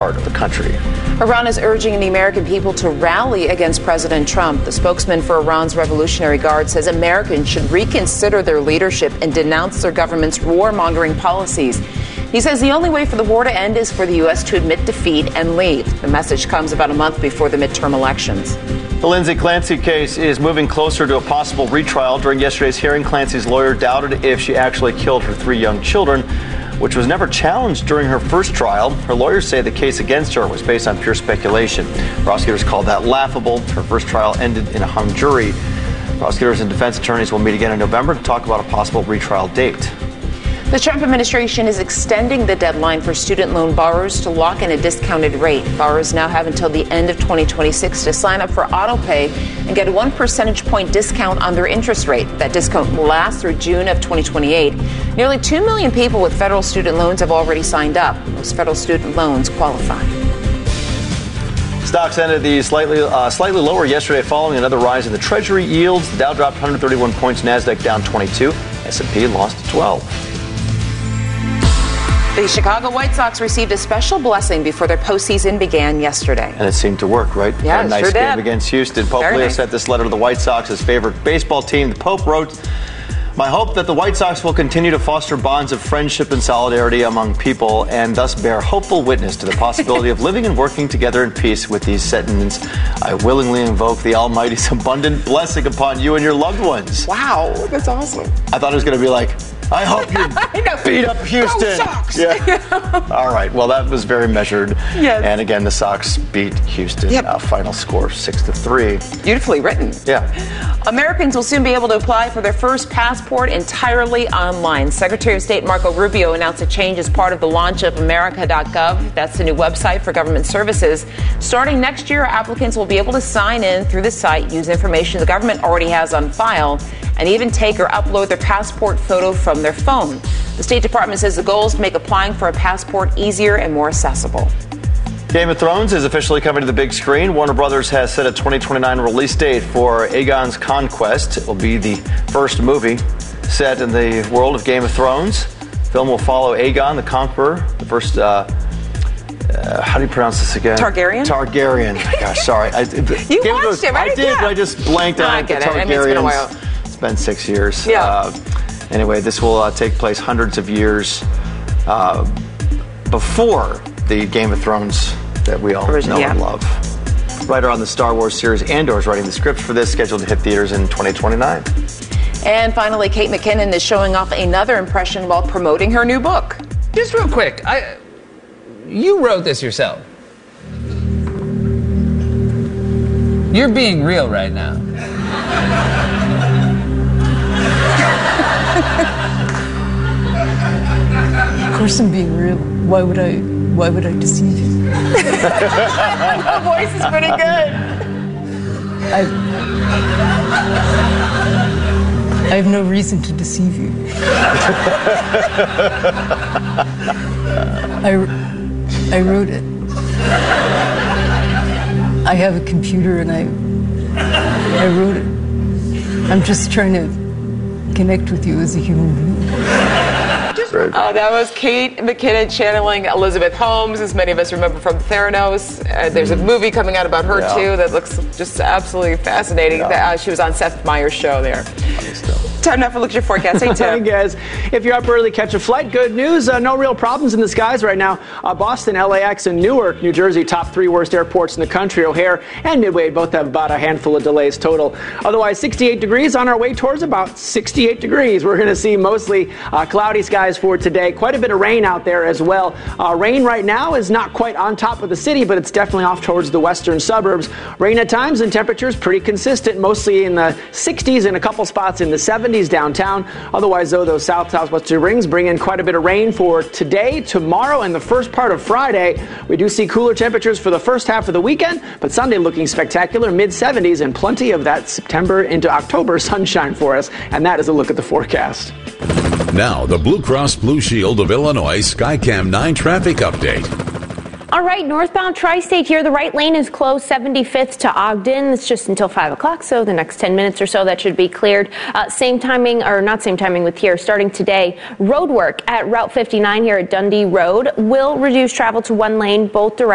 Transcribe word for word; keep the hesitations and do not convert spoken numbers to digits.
part of the country. Iran is urging the American people to rally against President Trump. The spokesman for Iran's Revolutionary Guard says Americans should reconsider their leadership and denounce their government's warmongering policies. He says the only way for the war to end is for the U S to admit defeat and leave. The message comes about a month before the midterm elections. The Lindsay Clancy case is moving closer to a possible retrial. During yesterday's hearing, Clancy's lawyer doubted if she actually killed her three young children, which was never challenged during her first trial. Her lawyers say the case against her was based on pure speculation. Prosecutors called that laughable. Her first trial ended in a hung jury. Prosecutors and defense attorneys will meet again in November to talk about a possible retrial date. The Trump administration is extending the deadline for student loan borrowers to lock in a discounted rate. Borrowers now have until the end of twenty twenty-six to sign up for AutoPay and get a one percentage point discount on their interest rate. That discount will last through June of twenty twenty-eight. Nearly two million people with federal student loans have already signed up. Most federal student loans qualify. Stocks ended the slightly uh, slightly lower yesterday following another rise in the Treasury yields. The Dow dropped one hundred thirty-one points, NASDAQ down twenty-two, S and P lost twelve. The Chicago White Sox received a special blessing before their postseason began yesterday. And it seemed to work, right? Yeah, a nice sure game did. against Houston. Pope Very Leo nice. sent this letter to the White Sox, his favorite baseball team. The Pope wrote, "My hope that the White Sox will continue to foster bonds of friendship and solidarity among people and thus bear hopeful witness to the possibility of living and working together in peace with these sentiments. I willingly invoke the Almighty's abundant blessing upon you and your loved ones." Wow, that's awesome. I thought it was going to be like, I hope you beat up Houston. Go Sox. Yeah. All right. Well, that was very measured. Yes. And again, the Sox beat Houston. Yep. Uh, final score six to three. Beautifully written. Yeah. Americans will soon be able to apply for their first passport entirely online. Secretary of State Marco Rubio announced a change as part of the launch of America dot gov. That's the new website for government services. Starting next year, applicants will be able to sign in through the site, use information the government already has on file, and even take or upload their passport photo from their phone. The State Department says the goal is to make applying for a passport easier and more accessible. Game of Thrones is officially coming to the big screen. Warner Brothers has set a twenty twenty-nine release date for Aegon's Conquest. It will be the first movie set in the world of Game of Thrones. The film will follow Aegon the Conqueror, the first, uh, uh, how do you pronounce this again? Targaryen? Targaryen. Gosh, sorry. I, you Game watched of Thrones, it, right? I did, Yeah. but I just blanked No, on I it. get The it. I mean, it's been a Targaryens. while. It's been six years. Yeah. Uh, anyway, this will uh, take place hundreds of years uh, before the Game of Thrones that we all Original, know yeah. and love. Writer on the Star Wars series Andor is writing the script for this, scheduled to hit theaters in twenty twenty-nine. And finally, Kate McKinnon is showing off another impression while promoting her new book. Just real quick, I, you wrote this yourself. You're being real right now. Of course I'm being real. Why would I, why would I deceive you? Her voice is pretty good. I, I have no reason to deceive you. I, I wrote it. I have a computer and I, I wrote it. I'm just trying to connect with you as a human being. Uh, that was Kate McKinnon channeling Elizabeth Holmes, as many of us remember from Theranos. Uh, there's a movie coming out about her, Yeah. too, that looks just absolutely fascinating. Yeah. Uh, she was on Seth Meyers' show there. Time now for Look at Your Forecast. Hey, Hey Tim. guys, if you're up early, catch a flight. Good news, uh, no real problems in the skies right now. Uh, Boston, L A X, and Newark, New Jersey, top three worst airports in the country. O'Hare and Midway both have about a handful of delays total. Otherwise, sixty-eight degrees on our way towards about sixty-eight degrees. We're going to see mostly uh, cloudy skies for today. Quite a bit of rain out there as well. Uh, rain right now is not quite on top of the city, but it's definitely off towards the western suburbs. Rain at times and temperatures pretty consistent, mostly in the sixties and a couple spots in the seventies downtown. Otherwise, though, those south-southwestern rings bring in quite a bit of rain for today, tomorrow, and the first part of Friday. We do see cooler temperatures for the first half of the weekend, but Sunday looking spectacular, mid seventies, and plenty of that September into October sunshine for us. And that is a look at the forecast. Now, the Blue Cross Blue Shield of Illinois Skycam nine traffic update. All right, northbound Tri-State here. The right lane is closed seventy-fifth to Ogden. It's just until five o'clock, so the next ten minutes or so that should be cleared. Uh, same timing, or not same timing with here, starting today. Road work at Route fifty-nine here at Dundee Road will reduce travel to one lane both directions.